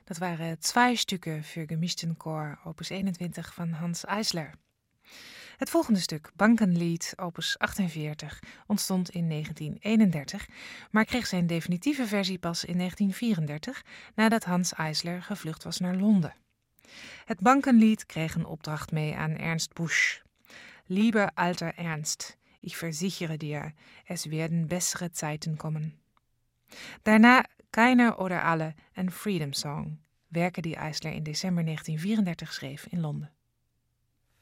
Dat waren twee stukken für gemischten Chor, opus 21 van Hans Eisler. Het volgende stuk, Bankenlied, opus 48, ontstond in 1931, maar kreeg zijn definitieve versie pas in 1934, nadat Hans Eisler gevlucht was naar Londen. Het Bankenlied kreeg een opdracht mee aan Ernst Busch. Lieber alter Ernst, ich versichere dir, es werden bessere Zeiten kommen. Daarna Keiner oder alle en Freedom Song, werken die Eisler in december 1934 schreef in Londen.